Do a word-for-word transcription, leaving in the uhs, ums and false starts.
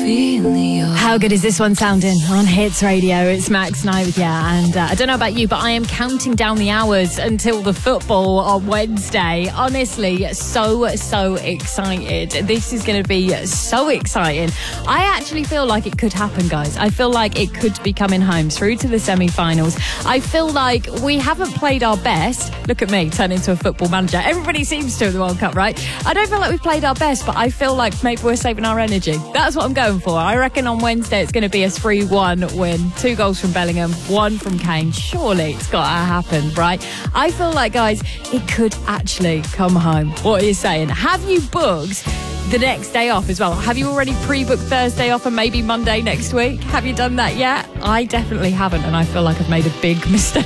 How good is this one sounding on Hits Radio? It's Max Knight with you, and uh, I don't know about you, but I am counting down the hours until the football on Wednesday. Honestly, so, so excited. This is going to be so exciting. I actually feel like it could happen, guys. I feel like it could be coming home through to the semi-finals. I feel like we haven't played our best. Look at me, turn into a football manager. Everybody seems to in the World Cup, right? I don't feel like we've played our best, but I feel like maybe we're saving our energy. That's what I'm going for. I reckon on Wednesday it's going to be a three one win. Two goals from Bellingham, one from Kane. Surely it's got to happen, right? I feel like, guys, it could actually come home. What are you saying? Have you booked the next day off as well? Have you already pre-booked Thursday off and maybe Monday next week? Have you done that yet? I definitely haven't, and I feel like I've made a big mistake